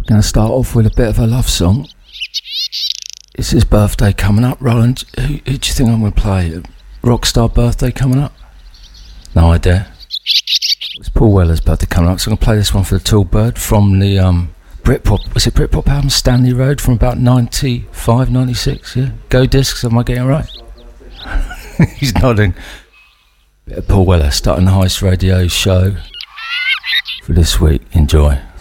Going to start off with a bit of a love song. It's his birthday coming up. Roland, who do you think I'm going to play? Rockstar birthday coming up? No idea. It's Paul Weller's birthday coming up, so I'm going to play this one for the Tall Bird from the Britpop. Was it Britpop album Stanley Road from about 95, 96? Yeah. Go Discs. Am I getting it right? He's nodding. Bit of Paul Weller starting the Heist Radio show for this week. Enjoy.